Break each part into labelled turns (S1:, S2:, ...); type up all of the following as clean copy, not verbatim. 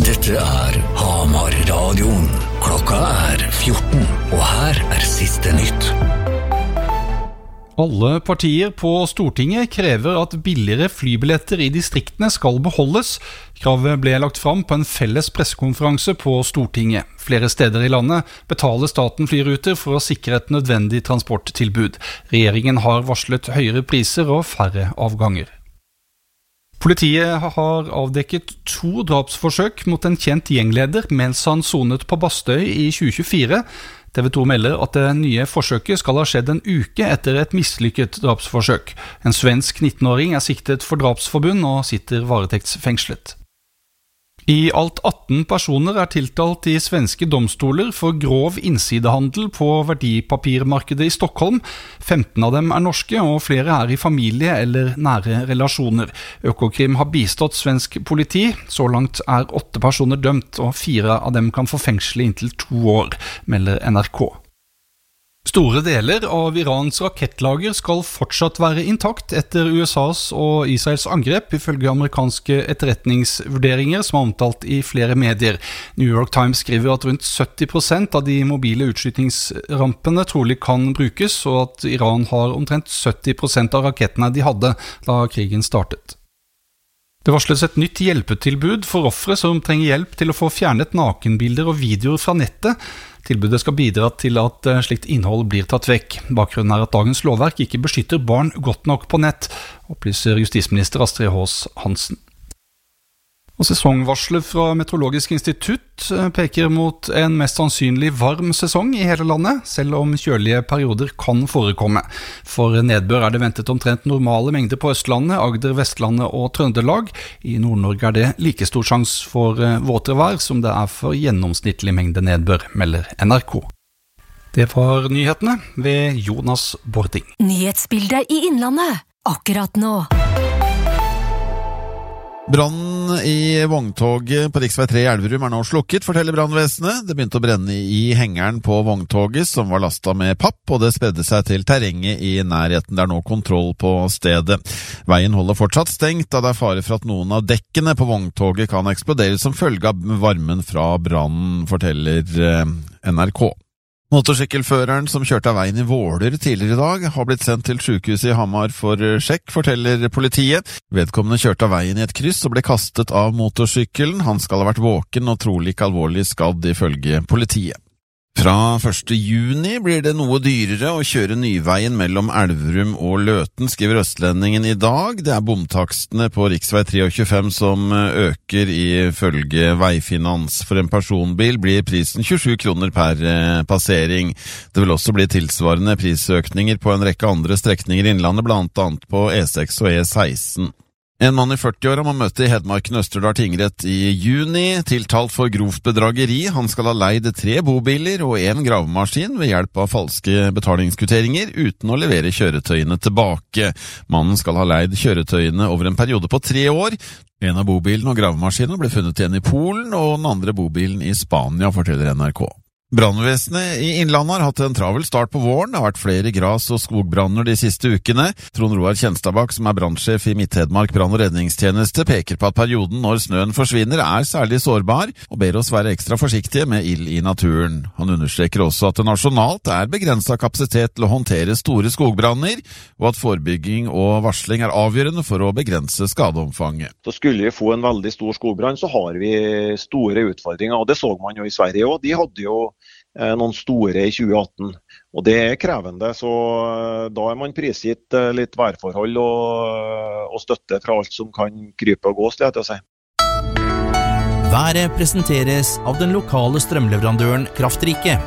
S1: Dette Hamar-radioen. Klokka 14, og her siste nytt.
S2: Alle partier på Stortinget krever at billigere flybilletter i distriktene skal beholdes. Kravet ble lagt fram på en felles pressekonferanse på Stortinget. Flere steder i landet betaler staten flyruter for å sikre et nødvendig transporttilbud. Regjeringen har varslet høyere priser og færre avganger. Politiet har avdekket 2 drapsforsøk mot en kjent gjengleder mens han sonet på Bastøy i 2024. TV 2 melder at det nye forsøket skal ha skjedd en uke etter et mislykket drapsforsøk. En svensk 19-åring siktet for drapsforbund og sitter varetektsfengslet. I alt 18 personer tiltalt i svenske domstoler for grov innsidehandel på verdipapirmarkedet i Stockholm. 15 av dem norske, og flere i familie eller nære relasjoner. Økokrim har bistått svensk politi. Så langt 8 personer dømt, og 4 av dem kan få fengsel i inntil 2 år, melder NRK. Store deler av Irans rakettlager skal fortsatt være intakt etter USAs og Israels angrep, ifølge amerikanske etterretningsvurderinger som omtalt i flere medier. New York Times skriver at rundt 70% av de mobile utskytingsrampene trolig kan brukes, og at Iran har omtrent 70% av rakettene de hadde da krigen startet. Det varsles et nytt hjelpetilbud for ofre som trenger hjelp til å få fjernet nakenbilder og videoer fra nettet. Tilbudet skal bidra til at slikt innhold blir tatt vekk. Bakgrunnen at dagens lovverk ikke beskytter barn godt nok på nett, opplyser justisminister Astrid Haas Hansen. Og sesongvarslet fra Meteorologisk institutt peker mot en mest sannsynlig varm sesong i hele landet, selv om kjølige perioder kan forekomme. For nedbør det ventet omtrent normale mengder på Østlandet, Agder, Vestlandet og Trøndelag. I Nord-Norge det like stor sjans for våtere vær som det for gjennomsnittlig mengde nedbør, melder NRK. Det var nyhetene ved Jonas Bording.
S3: Nyhetsbildet i Innlandet, akkurat nå.
S4: Brannen i vogntoget på Riksvei 3 i Elverum nå slukket, forteller brannvesenet. Det begynte å brenne i hengeren på vogntoget, som var lastet med papp, og det spredde seg til terrenget i nærheten. Det nå kontroll på stedet. Veien holder fortsatt stengt, da det fare for at noen av dekkene på vogntoget kan eksplodere som følge av varmen fra brannen, forteller NRK. Motorsykkelføreren som kjørte av veien i Våler tidligere i dag har blitt sendt til sykehuset i Hamar for sjekk, forteller politiet. Vedkommende kjørte av veien i et kryss og ble kastet av motorsykkelen. Han skal ha vært våken og trolig ikke alvorlig skadd, ifølge politiet. Fra 1. juni blir det noe dyrere å kjøre nyveien mellom Elverum og Løten, skriver Østlendingen i dag. Det bomtakstene på Riksvei 325 som øker ifølge Veifinans. For en personbil blir prisen 27 kroner per passering. Det vil også bli tilsvarende prisøkninger på en rekke andre strekninger i Innlandet, blant annet på E6 og E16. En mann i 40-åra må møte i Hedmarken Østerdal tingrett i juni, tiltalt for grovt bedrageri. Han skal ha leid 3 bobiler og 1 gravemaskin ved hjelp av falske betalingskvitteringer, uten å levere kjøretøyene tilbake. Mannen skal ha leid kjøretøyene over en periode på 3 år. En av bobilene og gravemaskinen ble funnet igjen i Polen, og den andre bobilen i Spania, forteller NRK. Brannvesenet i Innlandet har hatt en travel start på våren. Det har vært flere gras- og skogbranner de siste ukene. Trond Roar Kjenstabakk, som brannsjef i Midt-Hedmark brann- og redningstjeneste, peker på at perioden når snøen forsvinner særlig sårbar, og ber oss være ekstra forsiktige med ild i naturen. Han understreker også at det nasjonalt begrenset kapasitet til å håndtere store skogbranner, og at forebygging og varsling avgjørende for å begrense skadeomfanget.
S5: Så skulle vi få en veldig stor skogbrann, så har vi store utfordringer, og det så man jo i Sverige også. De hadde jo noen store i 2018, og det krevende, så da man prisgitt litt værforhold og støtte fra alt som kan krype og gå, skal jeg til å si.
S6: Været presenteres av den lokale strømleverandøren Kraftrike.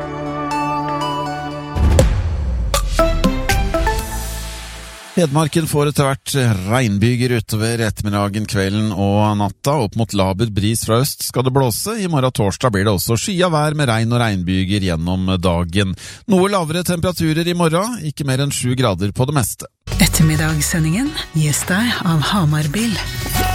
S4: Hedmarken får etter hvert regnbyger utover ettermiddagen, kvelden og natta. Opp mot laber bris fra øst skal det blåse. I morgen torsdag blir det også skya vær med regn og regnbyger gjennom dagen. Noe lavere temperaturer i morgen, ikke mer enn 7 grader på det meste.
S7: Ettermiddagssendingen gis deg av Hamar Bil.